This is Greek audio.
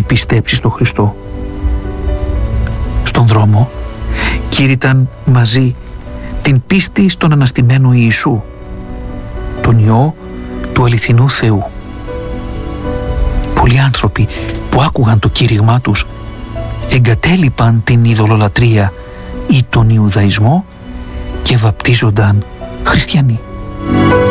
πιστέψει στο Χριστό. Στον δρόμο κήρυταν μαζί την πίστη στον αναστημένο Ιησού, τον Υιό του αληθινού Θεού. Πολλοί άνθρωποι που άκουγαν το κήρυγμά τους εγκατέλειπαν την ειδωλολατρία ή τον Ιουδαϊσμό και βαπτίζονταν χριστιανοί.